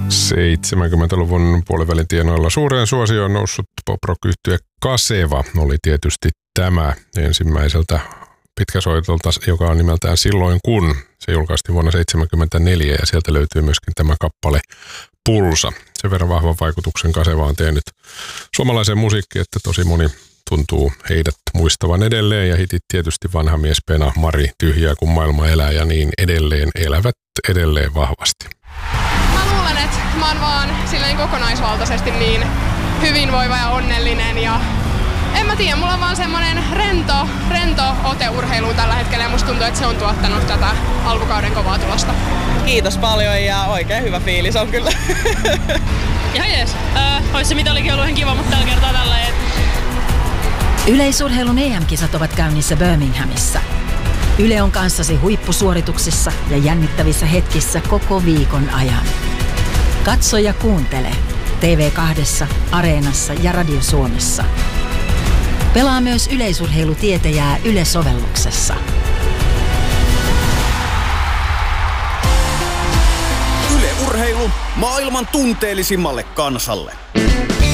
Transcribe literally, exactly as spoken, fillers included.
seitsemänkymmentäluvun puolivälin tienoilla suureen suosioon noussut pop-rock-yhtye Kaseva oli tietysti tämä ensimmäiseltä pitkäsoitolta, joka on nimeltään Silloin kun. Se julkaistiin vuonna seitsemänkymmentäneljä ja sieltä löytyy myöskin tämä kappale Pulsa. Sen verran vahvan vaikutuksen Kaseva on tehnyt suomalaiseen musiikkiin, että tosi moni tuntuu heidät muistavan edelleen ja hitit tietysti Vanha mies Pena, Mari, Tyhjää kun maailma elää ja niin edelleen elävät edelleen vahvasti. Mä luulen, että mä oon vaan silleen kokonaisvaltaisesti niin hyvinvoiva ja onnellinen ja en mä tiedä, mulla on vaan semmonen rento, rento ote urheiluun tällä hetkellä ja musta tuntuu, että se on tuottanut tätä alkukauden kovaa tulosta. Kiitos paljon ja oikein hyvä fiilis on kyllä. Ihan jees. Äh, ois se mitä olikin ollut ihan kiva, mutta tällä kertaa tällä et... Yleisurheilun E M-kisat ovat käynnissä Birminghamissa. Yle on kanssasi huippusuorituksissa ja jännittävissä hetkissä koko viikon ajan. Katso ja kuuntele T V kaksi, Areenassa ja Radio Suomessa. Pelaa myös yleisurheilutietäjää Yle-sovelluksessa. Yle Urheilu maailman tunteellisimmalle kansalle.